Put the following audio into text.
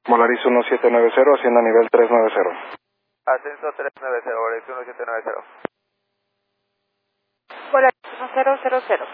Volaris 1790, hacienda nivel 390. Ascenso 390, Volaris 1790. Volaris 1000.